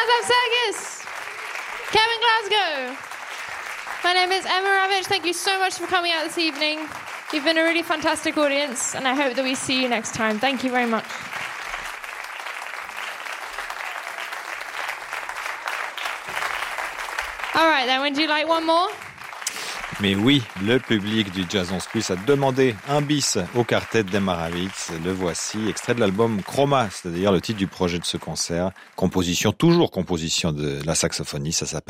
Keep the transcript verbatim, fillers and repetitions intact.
Zaslav Sergis, Kevin Glasgow. My name is Emma Ravitch. Thank you so much for coming out this evening. You've been a really fantastic audience, and I hope that we see you next time. Thank you very much. All right, then, would you like one more? Mais oui, le public du Jazz on Squiz a demandé un bis au quartet d'Emma Ravitch. Le voici, extrait de l'album Chroma, c'est d'ailleurs le titre du projet de ce concert. Composition, toujours composition de la saxophoniste, ça s'appelle